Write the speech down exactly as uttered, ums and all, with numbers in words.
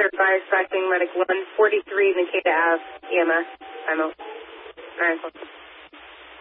Center Fire Expecting Medic one forty-three Nikita Ave, E M S, I'm out. All right.